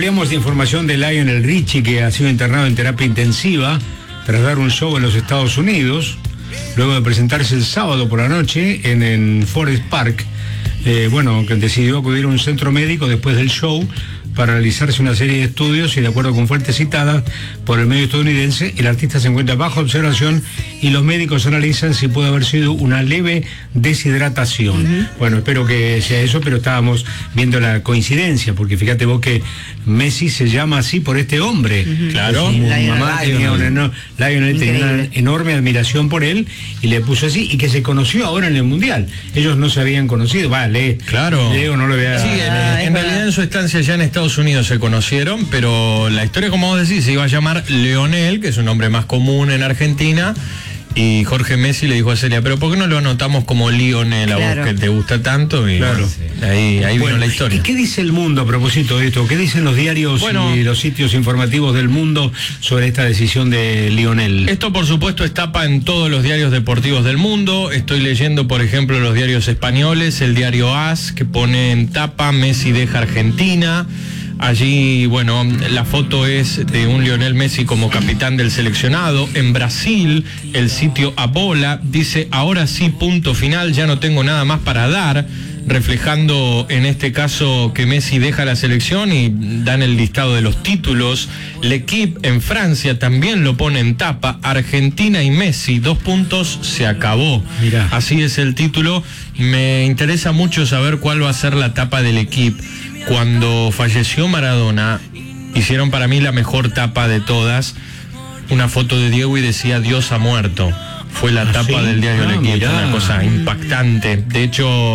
ampliamos la información de Lionel Richie, que ha sido internado en terapia intensiva tras dar un show en los Estados Unidos, luego de presentarse el sábado por la noche en Forest Park. Que decidió acudir a un centro médico después del show para realizarse una serie de estudios y, de acuerdo con fuentes citadas por el medio estadounidense, el artista se encuentra bajo observación y los médicos analizan si puede haber sido una leve deshidratación. Bueno, espero que sea eso, pero estábamos viendo la coincidencia, porque fíjate vos que Messi se llama así por este hombre. Claro. Lionel tenía una enorme admiración por él y le puso así, y que se conoció ahora en el Mundial. Ellos no se habían conocido, Claro. Leo no lo había... Sí, en realidad en su estancia ya en Estados Unidos se conocieron, pero la historia, como vos decís, se iba a llamar Leonel, que es un nombre más común en Argentina, y Jorge Messi le dijo a Celia, pero ¿por qué no lo anotamos como Lionel, a vos que te gusta tanto? Y claro. Ahí vino la historia. ¿Y qué dice el mundo a propósito de esto? ¿Qué dicen los diarios y los sitios informativos del mundo sobre esta decisión de Lionel? Esto, por supuesto, es tapa en todos los diarios deportivos del mundo. Estoy leyendo, por ejemplo, los diarios españoles, el diario AS, que pone en tapa: Messi deja Argentina. Allí, la foto es de un Lionel Messi como capitán del seleccionado. En Brasil, el sitio Abola dice: ahora sí, punto final, ya no tengo nada más para dar, reflejando en este caso que Messi deja la selección, y dan el listado de los títulos. L'Equipe en Francia también lo pone en tapa: Argentina y Messi, 2 puntos, se acabó. Mirá. Así es el título. Me interesa mucho saber cuál va a ser la tapa del L'Equipe. Cuando falleció Maradona, hicieron para mí la mejor tapa de todas, una foto de Diego y decía: Dios ha muerto. Fue la tapa del diario L'Equipe, una cosa impactante. De hecho,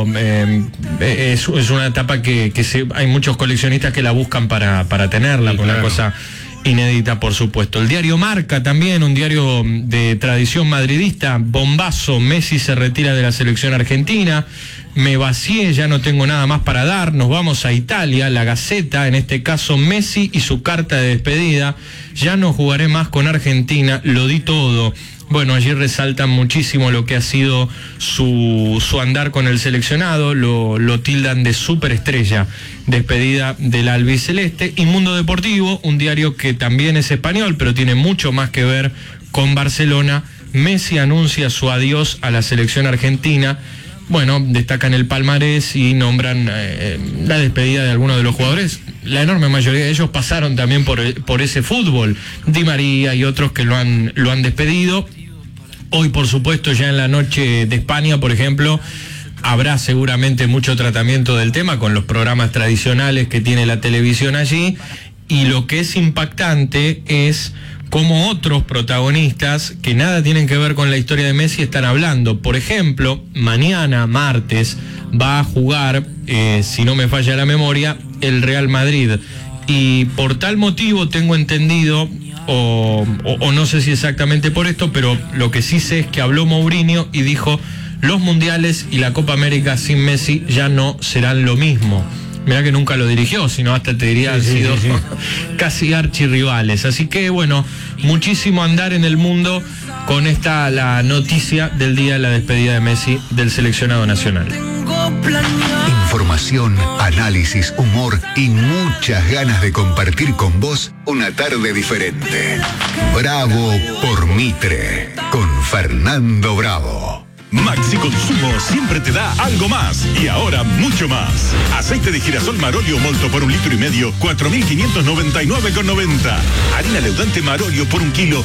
es una tapa que hay muchos coleccionistas que la buscan para tenerla, por una cosa inédita, por supuesto. El diario Marca también, un diario de tradición madridista: bombazo, Messi se retira de la selección argentina. Me vacié, ya no tengo nada más para dar, nos vamos a Italia. La Gaceta, en este caso, Messi y su carta de despedida: ya no jugaré más con Argentina, lo di todo. Allí resaltan muchísimo lo que ha sido su andar con el seleccionado, lo tildan de superestrella, despedida del albiceleste. Y Mundo Deportivo, un diario que también es español, pero tiene mucho más que ver con Barcelona: Messi anuncia su adiós a la selección argentina. Destacan el palmarés y nombran la despedida de algunos de los jugadores. La enorme mayoría de ellos pasaron también por ese fútbol. Di María y otros que lo han despedido. Hoy, por supuesto, ya en la noche de España, por ejemplo, habrá seguramente mucho tratamiento del tema con los programas tradicionales que tiene la televisión allí. Y lo que es impactante es cómo otros protagonistas que nada tienen que ver con la historia de Messi están hablando. Por ejemplo, mañana, martes, va a jugar, si no me falla la memoria, el Real Madrid. Y por tal motivo tengo entendido, o no sé si exactamente por esto, pero lo que sí sé es que habló Mourinho y dijo: los mundiales y la Copa América sin Messi ya no serán lo mismo. Mirá que nunca lo dirigió, sino hasta te diría han sido casi archirrivales. Así que muchísimo andar en el mundo con la noticia del día de la despedida de Messi del seleccionado nacional. Información, análisis, humor y muchas ganas de compartir con vos una tarde diferente. Bravo por Mitre, con Fernando Bravo. Maxi Consumo siempre te da algo más y ahora mucho más. Aceite de girasol Marolio Molto por 1,5 litros, 4.599,90. Harina leudante Marolio por 1 kilo,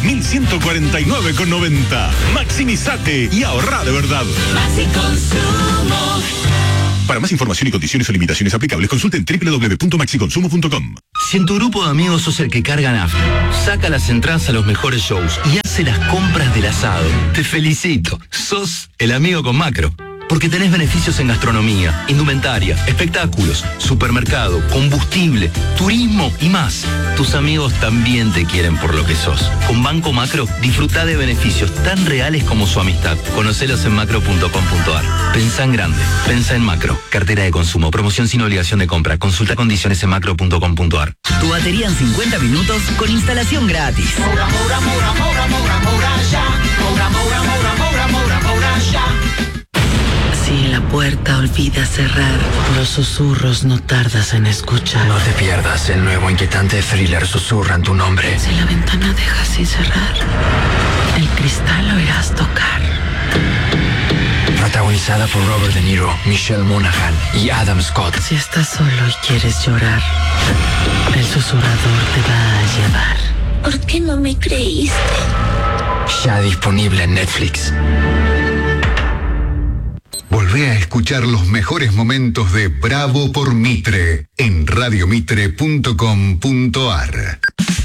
1.149,90. Maximizate y ahorra de verdad. Maxi Consumo. Para más información y condiciones o limitaciones aplicables, consulten www.maxiconsumo.com. Si en tu grupo de amigos sos el que carga nafta, saca las entradas a los mejores shows y hace las compras del asado, te felicito. Sos el amigo con Macro. Porque tenés beneficios en gastronomía, indumentaria, espectáculos, supermercado, combustible, turismo y más. Tus amigos también te quieren por lo que sos. Con Banco Macro, disfruta de beneficios tan reales como su amistad. Conocelos en macro.com.ar. Pensá en grande, pensá en Macro. Cartera de consumo, promoción sin obligación de compra. Consulta condiciones en macro.com.ar. Tu batería en 50 minutos con instalación gratis. Moura, Moura, Moura, Moura, Moura, Moura, ya. Moura, Moura, Moura, Moura, Moura, Moura, ya. Si la puerta olvidas cerrar. Los susurros no tardas en escuchar. No te pierdas el nuevo inquietante thriller Susurran tu nombre. Si la ventana dejas sin cerrar, el cristal oirás tocar. Protagonizada por Robert De Niro, Michelle Monaghan y Adam Scott. Si estás solo y quieres llorar, el susurrador te va a llevar. ¿Por qué no me creíste? Ya disponible en Netflix. Volvé a escuchar los mejores momentos de Bravo por Mitre en radiomitre.com.ar.